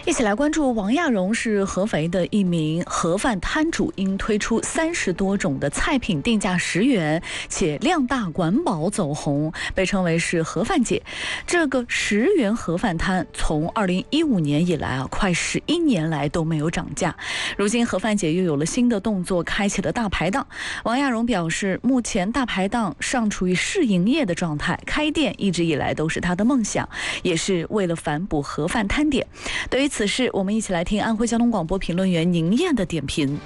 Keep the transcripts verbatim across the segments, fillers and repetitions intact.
一起来关注王亚荣是合肥的一名盒饭摊主，因推出三十多种的菜品，定价十元，且量大管饱走红，被称为是盒饭姐。这个十元盒饭摊从二零一五年以来啊，快十一年来都没有涨价。如今盒饭姐又有了新的动作，开启了大排档。王亚荣表示，目前大排档尚处于试营业的状态，开店一直以来都是他的梦想，也是为了反哺盒饭摊点。对于此事，我们一起来听安徽交通广播评论员宁燕的点评。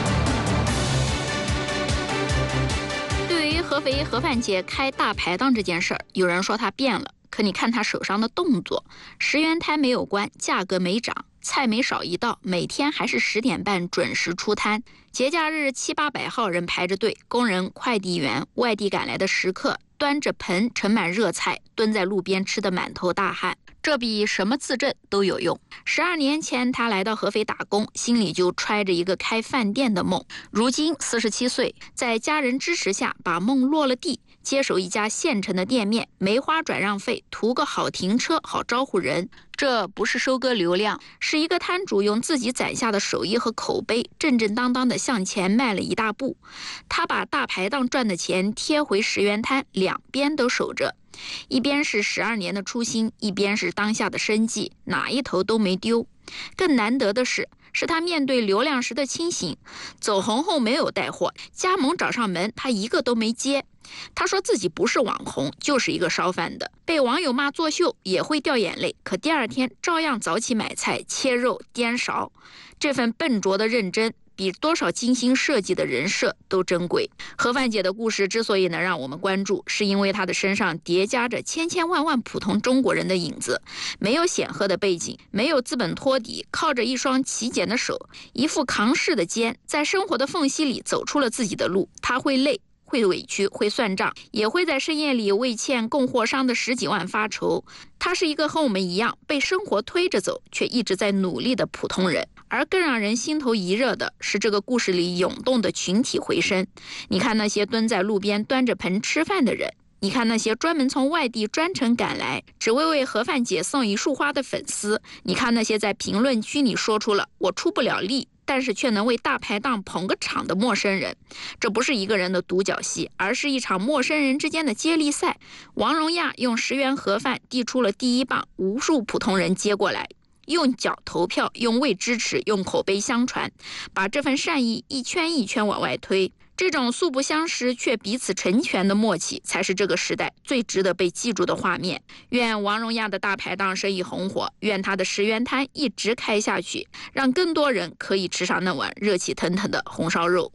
对于合肥盒饭姐开大排档这件事儿，有人说她变了，可你看她手上的动作，十元摊没有关，价格没涨，菜没少一道，每天还是十点半准时出摊。节假日七八百号人排着队，工人、快递员、外地赶来的食客端着盆盛满热菜，蹲在路边吃得满头大汗。这比什么自证都有用。十二年前，他来到合肥打工，心里就揣着一个开饭店的梦。如今四十七岁，在家人支持下，把梦落了地，接手一家县城的店面，没花转让费，图个好停车，好招呼人。这不是收割流量，是一个摊主用自己攒下的手艺和口碑，正正当当的向前迈了一大步。他把大排档赚的钱贴回十元摊，两边都守着。一边是十二年的初心，一边是当下的生计，哪一头都没丢。更难得的是，是他面对流量时的清醒。走红后没有带货，加盟找上门，他一个都没接。他说自己不是网红，就是一个烧饭的，被网友骂作秀也会掉眼泪，可第二天照样早起买菜、切肉、颠勺。这份笨拙的认真，比多少精心设计的人设都珍贵。盒饭姐的故事之所以能让我们关注，是因为她的身上叠加着千千万万普通中国人的影子。没有显赫的背景，没有资本托底，靠着一双齐简的手，一副扛事的肩，在生活的缝隙里走出了自己的路。她会累，会委屈，会算账，也会在深夜里为欠供货商的十几万发愁。他是一个和我们一样被生活推着走，却一直在努力的普通人。而更让人心头一热的是这个故事里涌动的群体回声。你看那些蹲在路边端着盆吃饭的人，你看那些专门从外地专程赶来只为为盒饭姐送一束花的粉丝，你看那些在评论区里说出了我出不了力，但是却能为大排档捧个场的陌生人。这不是一个人的独角戏，而是一场陌生人之间的接力赛。王荣亚用十元盒饭递出了第一棒，无数普通人接过来，用脚投票，用胃支持，用口碑相传，把这份善意一圈一圈往外推。这种素不相识却彼此成全的默契，才是这个时代最值得被记住的画面。愿王荣亚的大排档生意红火，愿他的十元摊一直开下去，让更多人可以吃上那碗热气腾腾的红烧肉。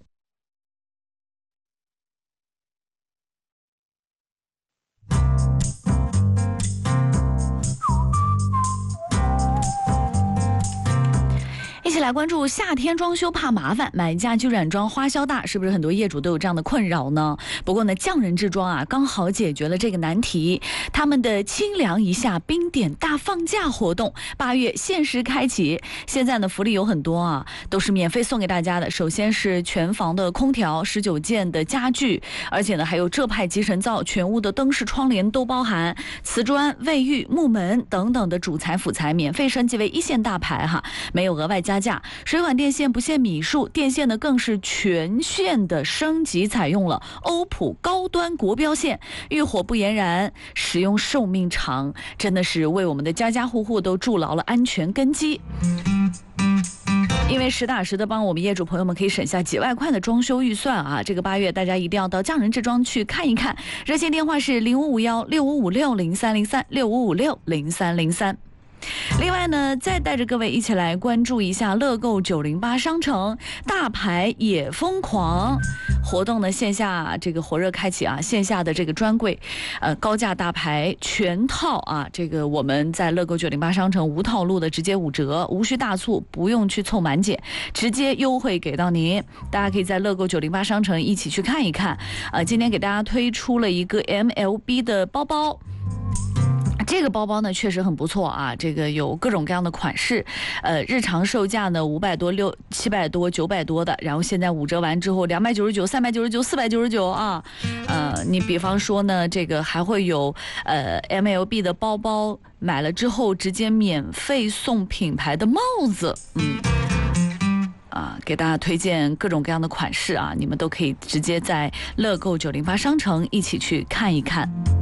一起来关注夏天装修怕麻烦，买家居软装花销大，是不是很多业主都有这样的困扰呢？不过呢，匠人制装啊，刚好解决了这个难题。他们的清凉一下冰点大放价活动，八月限时开启。现在呢，福利有很多啊，都是免费送给大家的。首先是全房的空调，十九件的家具，而且呢，还有浙派集成灶，全屋的灯饰、窗帘都包含。瓷砖、卫浴、木门等等的主材辅材免费升级为一线大牌哈，没有额外加价。水管电线不限米数，电线呢更是全线的升级，采用了欧普高端国标线，遇火不延燃，使用寿命长，真的是为我们的家家户户都筑牢了安全根基。因为实打实的帮我们业主朋友们可以省下几万块的装修预算啊！这个八月大家一定要到匠人制装去看一看，热线电话是零五五幺六五五六零三零三六五五六零三零三。另外呢，再带着各位一起来关注一下乐购九零八商城大牌也疯狂活动呢，线下这个火热开启啊，线下的这个专柜，呃，高价大牌全套啊，这个我们在乐购九零八商城无套路的直接五折，无需大促，不用去凑满减，直接优惠给到您。大家可以在乐购九零八商城一起去看一看。呃，今天给大家推出了一个 M L B 的包包。 这个包包呢确实很不错啊，这个有各种各样的款式，呃，日常售价呢五百多、六七百多、九百多的，然后现在五折完之后两百九十九、三百九十九、四百九十九啊，呃，你比方说呢，这个还会有呃 M L B 的包包，买了之后直接免费送品牌的帽子，嗯。啊，给大家推荐各种各样的款式啊，你们都可以直接在乐购九零八商城一起去看一看。